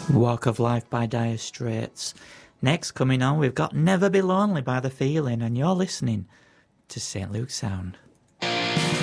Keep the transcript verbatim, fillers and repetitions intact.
Walk of Life by Dire Straits. Next, coming on, we've got Never Be Lonely by The Feeling, and you're listening to Saint Luke Sound.